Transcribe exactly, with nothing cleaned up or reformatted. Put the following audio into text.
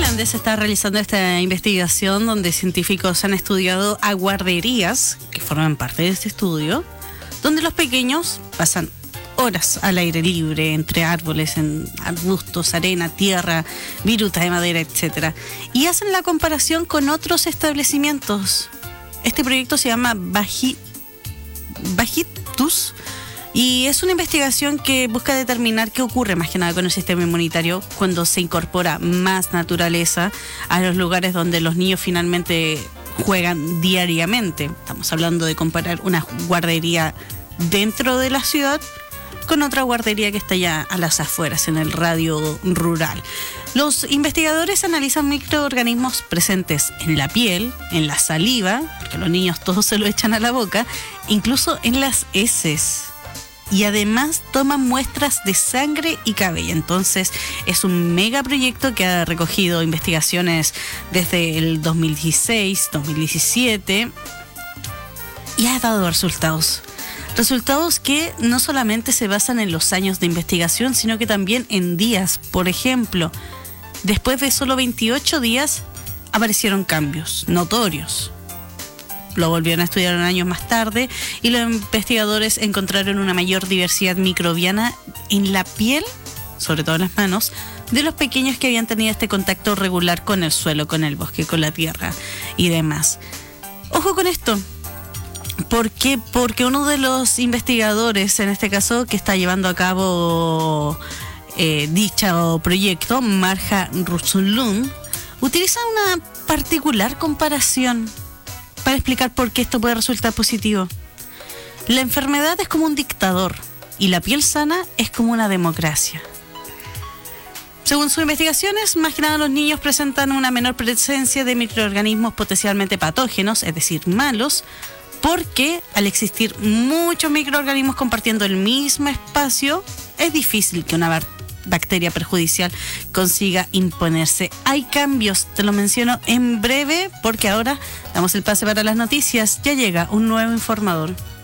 Grande se está realizando esta investigación donde científicos han estudiado a guarderías que forman parte de este estudio, donde los pequeños pasan horas al aire libre, entre árboles, en arbustos, arena, tierra, virutas de madera, etcétera, y hacen la comparación con otros establecimientos. Este proyecto se llama Baji, Bajitus y es una investigación que busca determinar qué ocurre más que nada con el sistema inmunitario cuando se incorpora más naturaleza a los lugares donde los niños finalmente juegan diariamente. Estamos hablando de comparar una guardería dentro de la ciudad con otra guardería que está ya a las afueras, en el radio rural. Los investigadores analizan microorganismos presentes en la piel, en la saliva, porque los niños todos se lo echan a la boca, incluso en las heces. Y además toman muestras de sangre y cabello. Entonces es un mega proyecto que ha recogido investigaciones desde el dos mil dieciséis, dos mil diecisiete y ha dado resultados. Resultados que no solamente se basan en los años de investigación, sino que también en días. Por ejemplo, después de solo veintiocho días aparecieron cambios notorios. Lo volvieron a estudiar un año más tarde y los investigadores encontraron una mayor diversidad microbiana en la piel, sobre todo en las manos, de los pequeños que habían tenido este contacto regular con el suelo, con el bosque, con la tierra y demás. Ojo con esto. ¿Por qué? Porque uno de los investigadores, en este caso, que está llevando a cabo eh, dicho proyecto, Marja Rusulun, utiliza una particular comparación para explicar por qué esto puede resultar positivo. La enfermedad es como un dictador y la piel sana es como una democracia. Según sus investigaciones, más que nada los niños presentan una menor presencia de microorganismos potencialmente patógenos, es decir, malos, porque al existir muchos microorganismos compartiendo el mismo espacio, es difícil que una bacteria perjudicial consiga imponerse. Hay cambios, te lo menciono en breve, porque ahora damos el pase para las noticias. Ya llega un nuevo informador.